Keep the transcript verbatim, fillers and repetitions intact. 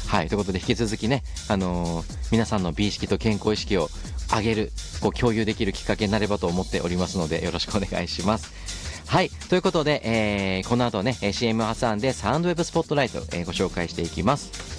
はい、ということで引き続きね、あのー、皆さんの美意識と健康意識を上げる、こう共有できるきっかけになればと思っておりますので、よろしくお願いします。はい、ということで、えー、この後ね シーエム 挟んでサウンドウェブスポットライト、えー、ご紹介していきます。